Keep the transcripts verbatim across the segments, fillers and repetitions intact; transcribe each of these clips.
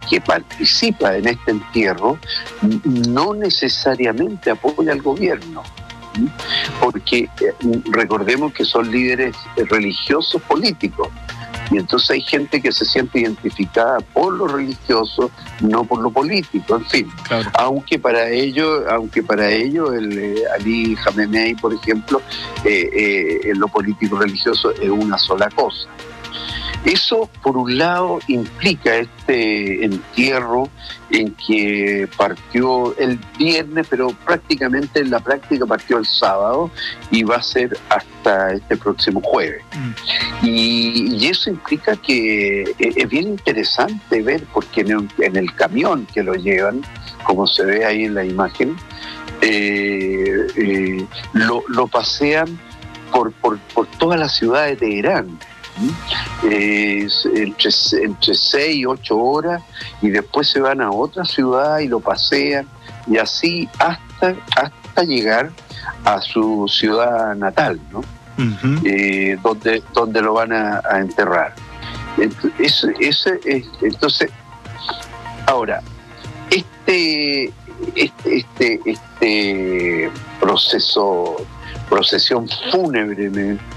que participa en este entierro no necesariamente apoya al gobierno, porque eh, recordemos que son líderes religiosos políticos. Y entonces hay gente que se siente identificada por lo religioso, no por lo político, en fin. Claro. Aunque para ello, aunque para ello el eh, Ali Khamenei, por ejemplo, eh, eh, en lo político religioso es una sola cosa. Eso, por un lado, implica este entierro en que partió el viernes, pero prácticamente en la práctica partió el sábado y va a ser hasta este próximo jueves. Mm. Y, y eso implica que es bien interesante ver, porque en el, en el camión que lo llevan, como se ve ahí en la imagen, eh, eh, lo, lo pasean por, por, por toda la ciudad de Teherán. Eh, entre, entre seis y ocho horas, y después se van a otra ciudad y lo pasean, y así hasta, hasta llegar a su ciudad natal, ¿no? Uh-huh. eh, donde, donde lo van a, a enterrar. Ese, ese, es, entonces, ahora, este, este, este, este proceso, procesión fúnebre,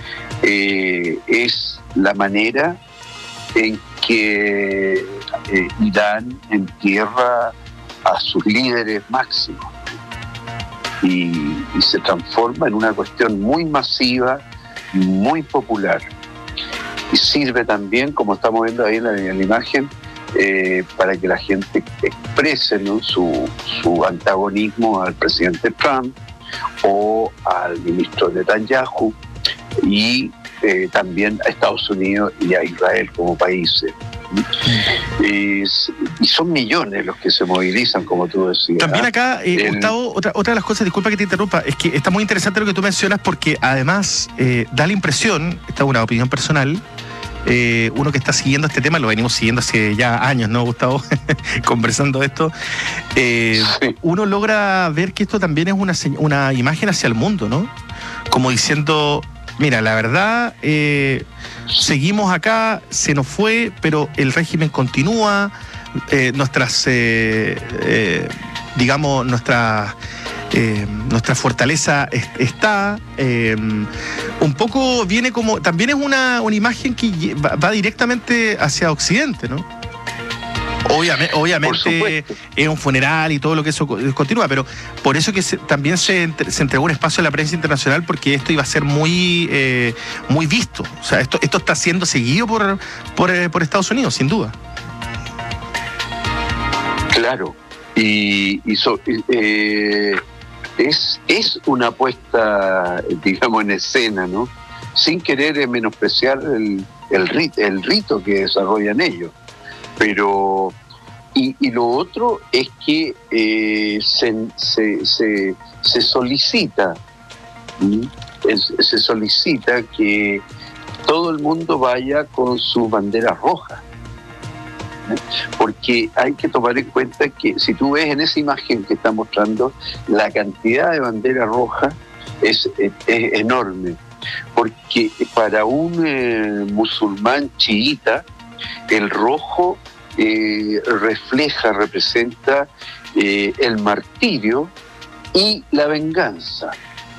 eh, es la manera en que eh, Irán entierra a sus líderes máximos y, y se transforma en una cuestión muy masiva, muy popular, y sirve también, como estamos viendo ahí en la, en la imagen, eh, para que la gente exprese, ¿no?, su, su antagonismo al presidente Trump o al ministro Netanyahu, y Eh, también a Estados Unidos y a Israel como países. Y, y son millones los que se movilizan, como tú decías. También acá, eh, El... Gustavo, otra, otra de las cosas, disculpa que te interrumpa, es que está muy interesante lo que tú mencionas, porque además eh, da la impresión, esta es una opinión personal, eh, uno que está siguiendo este tema, lo venimos siguiendo hace ya años, ¿no, Gustavo? Conversando de esto, eh, sí. Uno logra ver que esto también es una, una imagen hacia el mundo, ¿no? Como diciendo, mira, la verdad, eh, seguimos acá, se nos fue, pero el régimen continúa, eh, nuestras, eh, eh, digamos, nuestra, eh, nuestra fortaleza es, está, eh, un poco viene como, también es una, una imagen que va, va directamente hacia Occidente, ¿no? Obviamente, obviamente es un funeral y todo lo que eso continúa, pero por eso que se, también se, se entregó un espacio a la prensa internacional, porque esto iba a ser muy eh, muy visto. O sea, esto, esto está siendo seguido por, por, eh, por Estados Unidos, sin duda. Claro, y, y so, eh, es, es una puesta, digamos, en escena, ¿no? Sin querer menospreciar el, el, rit, el rito que desarrollan ellos. Pero, y, y lo otro es que eh, se, se, se, se solicita, es, se solicita que todo el mundo vaya con su bandera roja. Porque hay que tomar en cuenta que si tú ves en esa imagen que está mostrando, la cantidad de bandera roja es, es, es enorme. Porque para un eh, musulmán chiita, el rojo eh, refleja, representa eh, el martirio y la venganza.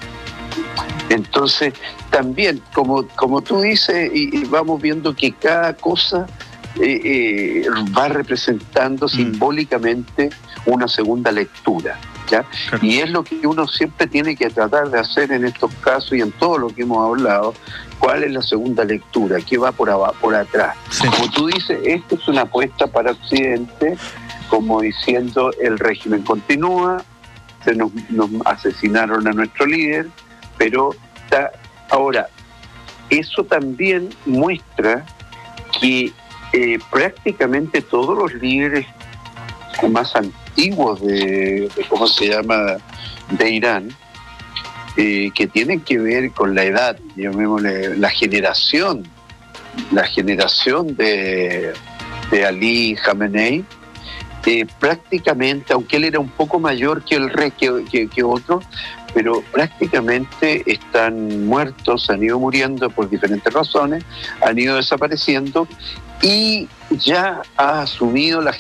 Entonces, también, como, como tú dices, y, y vamos viendo que cada cosa eh, eh, va representando mm. simbólicamente una segunda lectura, ¿ya? Claro. Y es lo que uno siempre tiene que tratar de hacer en estos casos y en todo lo que hemos hablado. ¿Cuál es la segunda lectura? ¿Qué va por abajo, por atrás? Sí. Como tú dices, esto es una apuesta para Occidente, como diciendo, el régimen continúa, se nos, nos asesinaron a nuestro líder, pero está... Ahora, eso también muestra que eh, prácticamente todos los líderes más antiguos de, de ¿cómo se llama?, de Irán, Eh, que tienen que ver con la edad, llamémosle, la generación, la generación de, de Ali Khamenei, eh, prácticamente, aunque él era un poco mayor que el rey, que, que, que otro, pero prácticamente están muertos, han ido muriendo por diferentes razones, han ido desapareciendo, y ya ha asumido la